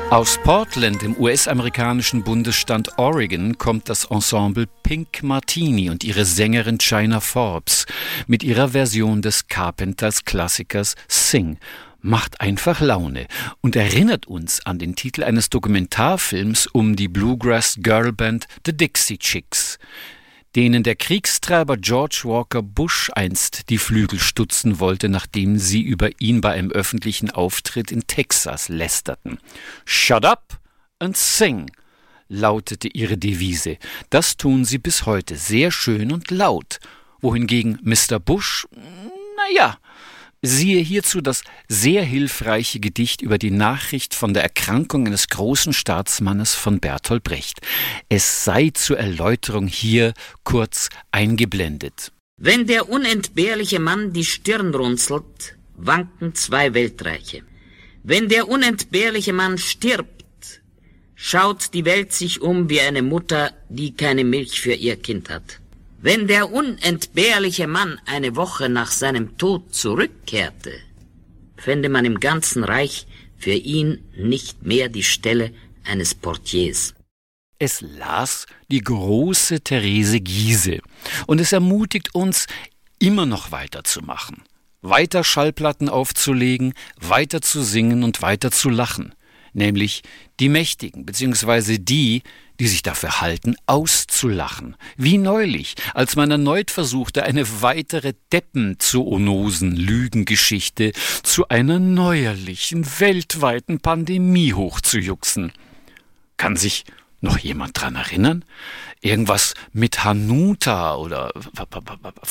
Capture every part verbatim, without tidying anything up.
Aus Portland im U S-amerikanischen Bundesstaat Oregon kommt das Ensemble Pink Martini und ihre Sängerin China Forbes mit ihrer Version des Carpenters Klassikers Sing. Macht einfach Laune und erinnert uns an den Titel eines Dokumentarfilms um die Bluegrass-Girlband The Dixie Chicks, denen der Kriegstreiber George Walker Bush einst die Flügel stutzen wollte, nachdem sie über ihn bei einem öffentlichen Auftritt in Texas lästerten. Shut up and sing, lautete ihre Devise. Das tun sie bis heute sehr schön und laut. Wohingegen Mister Bush, naja, siehe hierzu das sehr hilfreiche Gedicht über die Nachricht von der Erkrankung eines großen Staatsmannes von Bertolt Brecht. Es sei zur Erläuterung hier kurz eingeblendet. Wenn der unentbehrliche Mann die Stirn runzelt, wanken zwei Weltreiche. Wenn der unentbehrliche Mann stirbt, schaut die Welt sich um wie eine Mutter, die keine Milch für ihr Kind hat. Wenn der unentbehrliche Mann eine Woche nach seinem Tod zurückkehrte, fände man im ganzen Reich für ihn nicht mehr die Stelle eines Portiers. Es las die große Therese Giehse und es ermutigt uns, immer noch weiterzumachen, weiter Schallplatten aufzulegen, weiter zu singen und weiter zu lachen. Nämlich die Mächtigen, beziehungsweise die, die sich dafür halten, auszulachen. Wie neulich, als man erneut versuchte, eine weitere Deppen-Zoonosen-Lügengeschichte zu einer neuerlichen, weltweiten Pandemie hochzujuxen. Kann sich noch jemand dran erinnern? Irgendwas mit Hanuta oder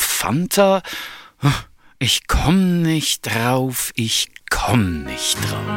Fanta? Ich komm nicht drauf, ich komm nicht drauf.